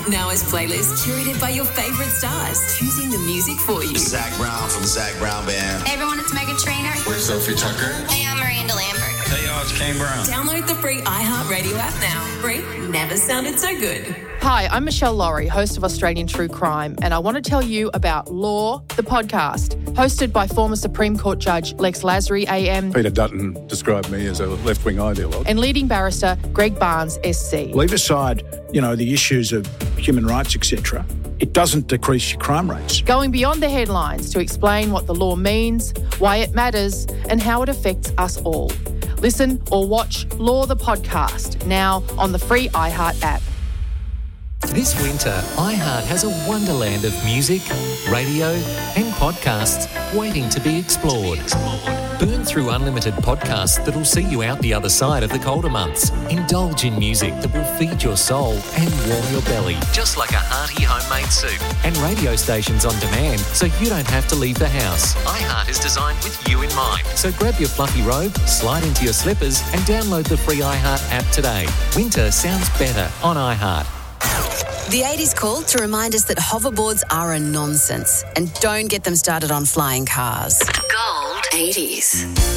now as playlists curated by your favourite stars, choosing the music for you. Zach Brown from the Zach Brown Band. Hey everyone, it's Megan Trainor. We're Sophie Tucker. Hey, I'm Miranda Lambert. Hey y'all, it's Kane Brown. Download the free iHeartRadio app now. Free never sounded so good. Hi, I'm Michelle Laurie, host of Australian True Crime, and I want to tell you about Law, the podcast, hosted by former Supreme Court Judge Lex Lasry AM. Peter Dutton described me as a left-wing ideologue. And leading barrister Greg Barnes SC. Leave aside, the issues of human rights, etc. It doesn't decrease your crime rates. Going beyond the headlines to explain what the law means, why it matters, and how it affects us all. Listen or watch Law, the podcast, now on the free iHeart app. This winter, iHeart has a wonderland of music, radio and podcasts waiting to be explored. Burn through unlimited podcasts that'll see you out the other side of the colder months. Indulge in music that will feed your soul and warm your belly, just like a hearty homemade soup. And radio stations on demand, so you don't have to leave the house. iHeart is designed with you in mind. So grab your fluffy robe, slide into your slippers and download the free iHeart app today. Winter sounds better on iHeart. The 80s called to remind us that hoverboards are a nonsense and don't get them started on flying cars. Gold 80s.